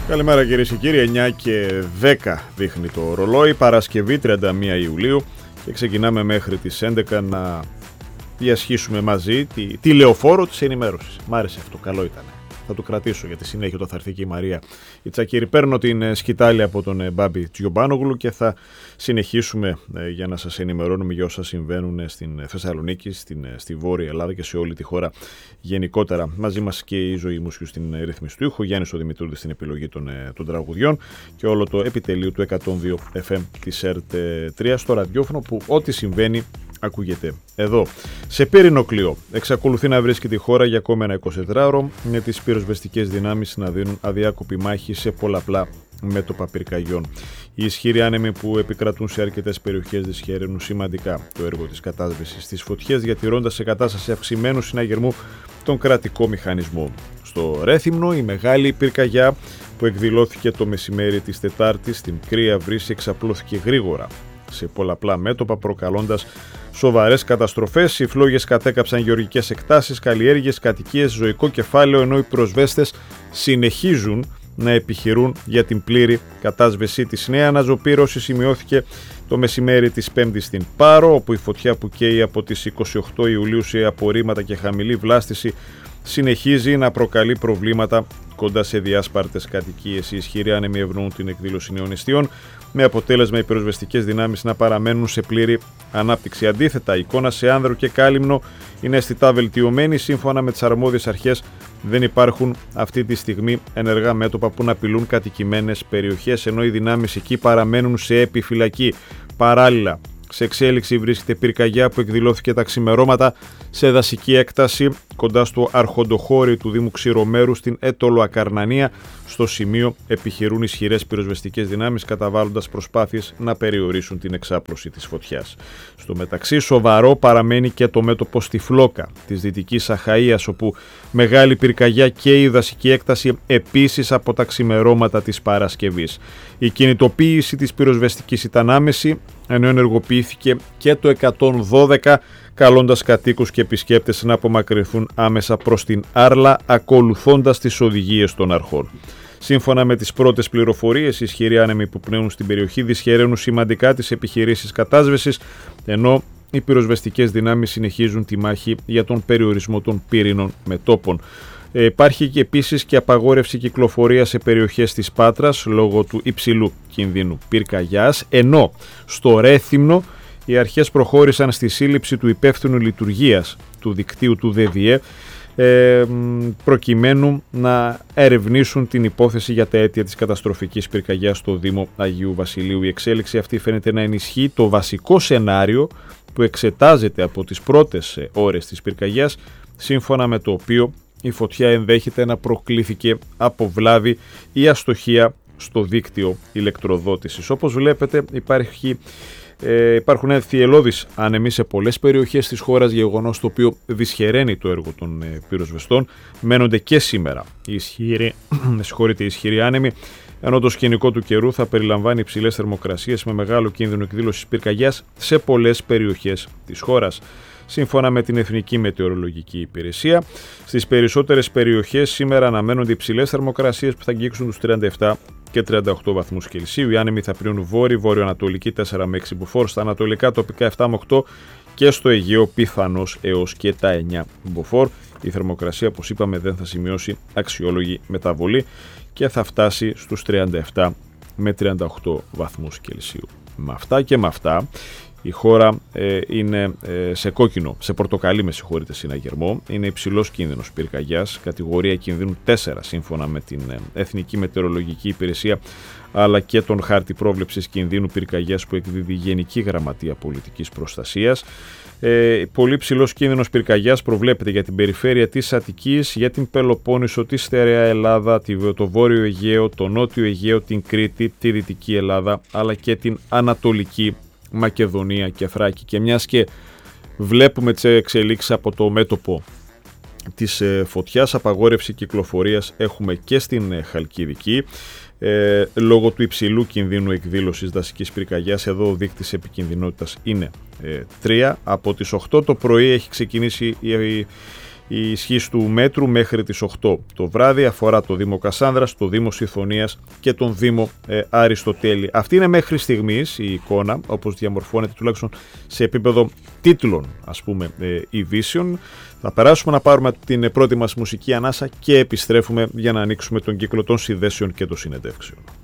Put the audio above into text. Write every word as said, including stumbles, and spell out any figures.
Καλημέρα κυρίες και κύριοι, εννιά και δέκα δείχνει το ρολόι, Παρασκευή τριάντα μία Ιουλίου και ξεκινάμε μέχρι τις έντεκα να διασχίσουμε μαζί τη, τη λεωφόρο της ενημέρωσης. Μ' άρεσε αυτό, καλό ήταν. Θα το κρατήσω για τη συνέχεια όταν θα έρθει και η Μαρία η Τσακίρη. Παίρνω την σκητάλη από τον Μπάμπη Τζιομπάνογλου και θα συνεχίσουμε ε, για να σας ενημερώνουμε για όσα συμβαίνουν στην Θεσσαλονίκη, στην, στη Βόρεια Ελλάδα και σε όλη τη χώρα γενικότερα. Μαζί μας και η Ζωή Μουσιού στην ρύθμιση του ήχου, Γιάννης ο Δημητρούδης στην επιλογή των, των τραγουδιών και όλο το επιτελείο του εκατόν δύο εφ εμ της ΕΡΤ τρία στο ραδιόφωνο που ό,τι συμβαίνει ακούγεται εδώ. Σε πυρηνοκλείο εξακολουθεί να βρίσκεται η χώρα για ακόμα ένα εικοσιτετράωρο με τις πυροσβεστικές δυνάμεις να δίνουν αδιάκοπη μάχη σε πολλαπλά μέτωπα πυρκαγιών. Οι ισχυροί άνεμοι που επικρατούν σε αρκετές περιοχές δυσχεραίνουν σημαντικά το έργο της κατάσβεσης στις φωτιές, διατηρώντας σε κατάσταση αυξημένου συναγερμού τον κρατικό μηχανισμό. Στο Ρέθυμνο, η μεγάλη πυρκαγιά που εκδηλώθηκε το μεσημέρι της Τετάρτης στην Κρύα Βρύση εξαπλώθηκε γρήγορα σε πολλαπλά μέτωπα, προκαλώντας σοβαρές καταστροφές. Οι φλόγες κατέκαψαν γεωργικές εκτάσεις, καλλιέργειες, κατοικίες, ζωικό κεφάλαιο, ενώ οι πυροσβέστες συνεχίζουν να επιχειρούν για την πλήρη κατάσβεσή της. Νέα αναζωπήρωση σημειώθηκε το μεσημέρι της Πέμπτης στην Πάρο, όπου η φωτιά που καίει από τις είκοσι οκτώ Ιουλίου σε απορρίμματα και χαμηλή βλάστηση συνεχίζει να προκαλεί προβλήματα κοντά σε διάσπαρτες κατοικίες. Οι ισχυροί άνεμοι ευνοούν την εκδήλωση νέων εστιών, με αποτέλεσμα οι πυροσβεστικές δυνάμεις να παραμένουν σε πλήρη ανάπτυξη. Αντίθετα, η εικόνα σε Άνδρο και Κάλυμνο είναι αισθητά βελτιωμένη. Σύμφωνα με τις αρμόδιες αρχές, δεν υπάρχουν αυτή τη στιγμή ενεργά μέτωπα που να απειλούν κατοικημένες περιοχές, ενώ οι δυνάμεις εκεί παραμένουν σε επιφυλακή. Παράλληλα, σε εξέλιξη βρίσκεται πυρκαγιά που εκδηλώθηκε τα ξημερώματα σε δασική έκταση κοντά στο αρχοντοχώρι του Δήμου Ξηρομέρου στην Έτολο Ακαρνανία. Στο σημείο επιχειρούν ισχυρές πυροσβεστικές δυνάμεις, καταβάλλοντας προσπάθειες να περιορίσουν την εξάπλωση της φωτιάς. Στο μεταξύ, σοβαρό παραμένει και το μέτωπο στη Φλόκα της Δυτικής Αχαΐας, όπου μεγάλη πυρκαγιά και η δασική έκταση επίσης από τα ξημερώματα της Παρασκευής. Η κινητοποίηση της πυροσβεστικής ήταν άμεση, ενώ ενεργοποιήθηκε και το εκατόν δώδεκα, καλώντας κατοίκους και επισκέπτες να απομακρυνθούν άμεσα προς την Άρλα, ακολουθώντας τις οδηγίες των αρχών. Σύμφωνα με τις πρώτες πληροφορίες, οι ισχυροί άνεμοι που πνέουν στην περιοχή δυσχεραίνουν σημαντικά τις επιχειρήσεις κατάσβεσης, ενώ οι πυροσβεστικές δυνάμεις συνεχίζουν τη μάχη για τον περιορισμό των πύρινων μετώπων. Ε, υπάρχει και επίσης και απαγόρευση κυκλοφορίας σε περιοχές της Πάτρας λόγω του υψηλού κινδύνου πυρκαγιάς, ενώ στο Ρέθυμνο οι αρχές προχώρησαν στη σύλληψη του υπεύθυνου λειτουργίας του δικτύου του ΔΕΒΙΕ ε, προκειμένου να ερευνήσουν την υπόθεση για τα αίτια της καταστροφικής πυρκαγιάς στο Δήμο Αγίου Βασιλείου. Η εξέλιξη αυτή φαίνεται να ενισχύει το βασικό σενάριο που εξετάζεται από τις πρώτες ώρες της πυρκαγιάς, σύμφωνα με το οποίο η φωτιά ενδέχεται να προκλήθηκε από βλάβη ή αστοχία στο δίκτυο ηλεκτροδότησης. Όπως βλέπετε, υπάρχει, ε, υπάρχουν θυελλώδεις άνεμοι σε πολλές περιοχές της χώρας, γεγονός το οποίο δυσχεραίνει το έργο των ε, πυροσβεστών. Μένονται και σήμερα οι ισχυροί, οι ισχυροί άνεμοι, ενώ το σκηνικό του καιρού θα περιλαμβάνει υψηλές θερμοκρασίες με μεγάλο κίνδυνο εκδήλωσης πυρκαγιάς σε πολλές περιοχές της χώρας. Σύμφωνα με την Εθνική Μετεωρολογική Υπηρεσία, στις περισσότερες περιοχές σήμερα αναμένονται υψηλές θερμοκρασίες που θα αγγίξουν τους τριάντα επτά και τριάντα οκτώ βαθμούς Κελσίου. Οι άνεμοι θα πλύνουν βόρειο-βορειοανατολική τέσσερα με έξι μποφόρ, στα ανατολικά τοπικά επτά με οκτώ και στο Αιγαίο πιθανώς έως και τα εννιά μποφόρ. Η θερμοκρασία, όπως είπαμε, δεν θα σημειώσει αξιόλογη μεταβολή και θα φτάσει στους τριάντα επτά με τριάντα οκτώ βαθμούς Κελσίου. Με αυτά και με αυτά, η χώρα ε, είναι ε, σε κόκκινο, σε πορτοκαλί με συγχωρείτε συναγερμό. Είναι υψηλός κίνδυνος πυρκαγιάς, κατηγορία κινδύνου τέσσερα σύμφωνα με την ε, Εθνική Μετεωρολογική Υπηρεσία, αλλά και τον χάρτη πρόβλεψης κινδύνου πυρκαγιάς που εκδίδει η Γενική Γραμματεία Πολιτικής Προστασίας. Ε, πολύ ψηλός κίνδυνος πυρκαγιάς προβλέπεται για την περιφέρεια της Αττικής, για την Πελοπόννησο, τη Στερεά Ελλάδα, το Βόρειο Αιγαίο, το Νότιο Αιγαίο, την Κρήτη, τη Δυτική Ελλάδα, αλλά και την Ανατολική Μακεδονία και Θράκη. Και μιας και βλέπουμε τις εξελίξεις από το μέτωπο της φωτιάς, απαγόρευση κυκλοφορίας έχουμε και στην Χαλκιδική. Ε, λόγω του υψηλού κινδύνου εκδήλωσης δασικής πυρκαγιάς, εδώ ο δείκτης επικινδυνότητας είναι ε, τρία. Από τις οκτώ το πρωί έχει ξεκινήσει η, η, Η ισχύς του μέτρου μέχρι τις οκτώ το βράδυ αφορά το Δήμο Κασάνδρας, το Δήμο Συθωνίας και τον Δήμο ε, Αριστοτέλη. Αυτή είναι μέχρι στιγμής η εικόνα, όπως διαμορφώνεται τουλάχιστον σε επίπεδο τίτλων, ας πούμε, ε, ειδήσεων. Θα περάσουμε να πάρουμε την πρώτη μας μουσική ανάσα και επιστρέφουμε για να ανοίξουμε τον κύκλο των συνδέσεων και των συνεντεύξεων.